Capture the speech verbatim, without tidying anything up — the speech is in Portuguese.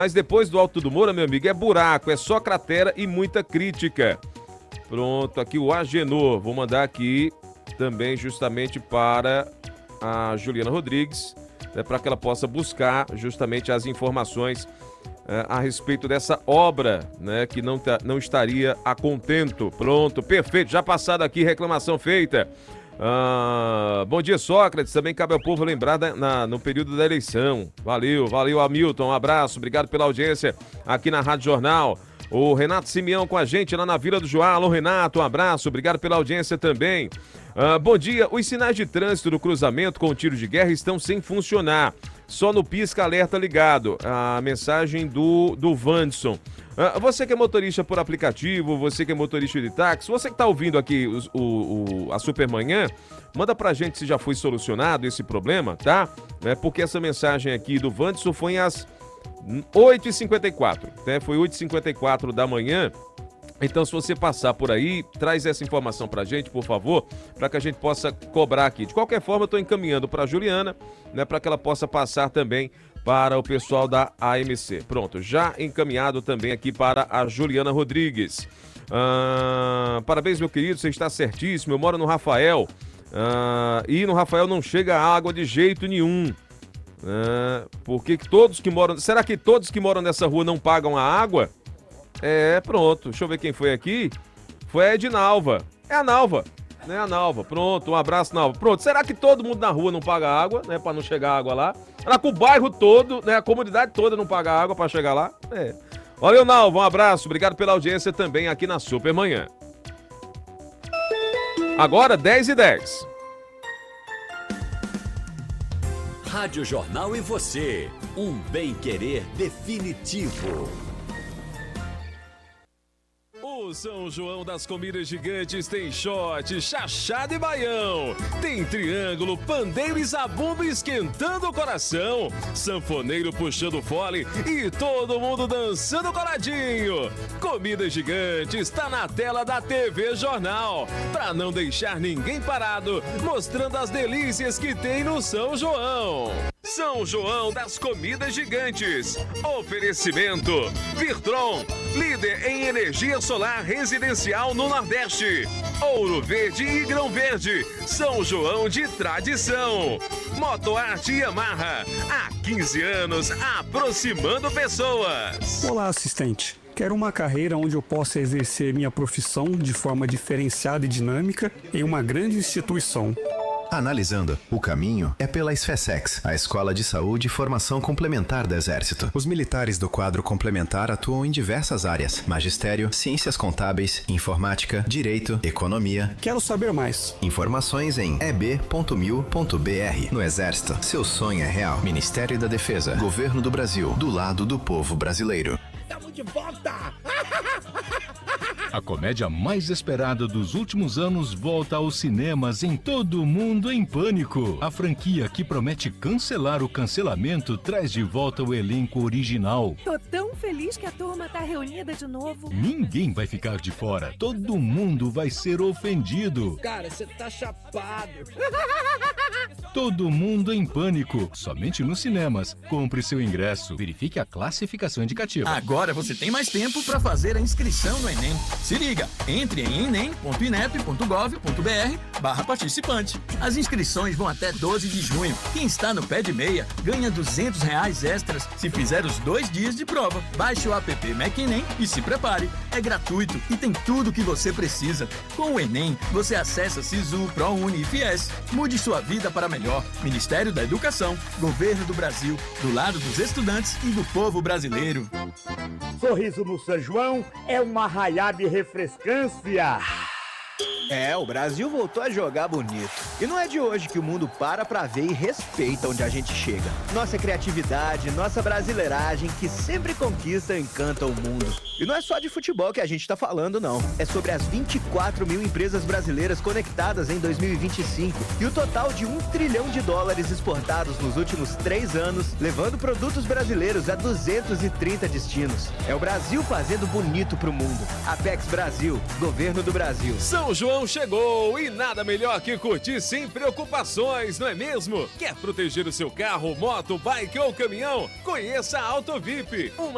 Mas depois do Alto do Moura, meu amigo, é buraco, é só cratera e muita crítica. Pronto, aqui o Agenor. Vou mandar aqui também justamente para a Juliana Rodrigues, né, para que ela possa buscar justamente as informações é, a respeito dessa obra, né, que não, tá, não estaria a contento. Pronto, perfeito. Já passado aqui, reclamação feita. Ah, bom dia, Sócrates. Também cabe ao povo lembrar da, na, no período da eleição. Valeu, valeu, Hamilton. Um abraço, obrigado pela audiência aqui na Rádio Jornal. O Renato Simeão com a gente lá na Vila do Joá. Alô, Renato, um abraço, obrigado pela audiência também. Ah, bom dia, os sinais de trânsito do cruzamento com o tiro de guerra estão sem funcionar. Só no pisca-alerta ligado. A mensagem do, do Vandson. Ah, você que é motorista por aplicativo, você que é motorista de táxi, você que está ouvindo aqui o, o, o, a Supermanhã, manda pra gente se já foi solucionado esse problema, tá? É porque essa mensagem aqui do Vandson foi às oito e cinquenta e quatro, né? Foi oito e cinquenta e quatro da manhã. Então, se você passar por aí, traz essa informação pra gente, por favor, para que a gente possa cobrar aqui. De qualquer forma, eu estou encaminhando para a Juliana, né, para que ela possa passar também para o pessoal da A M C. Pronto, já encaminhado também aqui para a Juliana Rodrigues. Ah, parabéns, meu querido, você está certíssimo. Eu moro no Rafael ah, e no Rafael não chega água de jeito nenhum. Ah, porque todos que moram... Será que todos que moram nessa rua não pagam a água? É, pronto. Deixa eu ver quem foi aqui. Foi a Edinalva. É a Nalva, né? A Nalva. Pronto, um abraço, Nalva. Pronto, será que todo mundo na rua não paga água, né? Pra não chegar água lá? Será que o bairro todo, né? A comunidade toda não paga água pra chegar lá? É. Valeu, Nalva. Um abraço. Obrigado pela audiência também aqui na Supermanhã. Agora, dez e dez. Rádio Jornal e você. Um bem-querer definitivo. O São João das Comidas Gigantes tem shot, chachado e baião. Tem triângulo, pandeiro e zabumba esquentando o coração. Sanfoneiro puxando fole e todo mundo dançando coladinho. Comidas Gigantes está na tela da T V Jornal. Pra não deixar ninguém parado, mostrando as delícias que tem no São João. São João das Comidas Gigantes. Oferecimento Virtron, líder em energia solar residencial no Nordeste. Ouro Verde e Grão Verde, São João de tradição. Motoarte Yamaha, há quinze anos aproximando pessoas. Olá, assistente. Quero uma carreira onde eu possa exercer minha profissão de forma diferenciada e dinâmica em uma grande instituição. Analisando, o caminho é pela SFESEX, a Escola de Saúde e Formação Complementar do Exército. Os militares do quadro complementar atuam em diversas áreas: magistério, ciências contábeis, informática, direito, economia. Quero saber mais. Informações em e b ponto mil ponto b r. No Exército, seu sonho é real. Ministério da Defesa, Governo do Brasil, do lado do povo brasileiro. Estamos de volta! A comédia mais esperada dos últimos anos volta aos cinemas em Todo Mundo em Pânico. A franquia que promete cancelar o cancelamento traz de volta o elenco original. Tô tão feliz que a turma tá reunida de novo. Ninguém vai ficar de fora. Todo mundo vai ser ofendido. Cara, você tá chapado. Todo Mundo em Pânico. Somente nos cinemas. Compre seu ingresso. Verifique a classificação indicativa. Agora você tem mais tempo para fazer a inscrição no Enem. Se liga, entre em enem ponto inep ponto gov ponto br barra participante. As inscrições vão até doze de junho. Quem está no pé de meia ganha duzentos reais extras se fizer os dois dias de prova. Baixe o app MacEnem e se prepare. É gratuito e tem tudo o que você precisa. Com o Enem, você acessa Sisu, ProUni e Fies. Mude sua vida para melhor. Ministério da Educação, Governo do Brasil, do lado dos estudantes e do povo brasileiro. Sorriso no São João é uma arraiá de refrescância. É, o Brasil voltou a jogar bonito. E não é de hoje que o mundo para pra ver e respeita onde a gente chega. Nossa criatividade, nossa brasileiragem, que sempre conquista e encanta o mundo. E não é só de futebol que a gente tá falando, não. É sobre as vinte e quatro mil empresas brasileiras conectadas em dois mil e vinte e cinco e o total de um trilhão de dólares exportados nos últimos três anos, levando produtos brasileiros a duzentos e trinta destinos. É o Brasil fazendo bonito pro mundo. Apex Brasil, Governo do Brasil. São João chegou e nada melhor que curtir sem preocupações, não é mesmo? Quer proteger o seu carro, moto, bike ou caminhão? Conheça a AutoVip, uma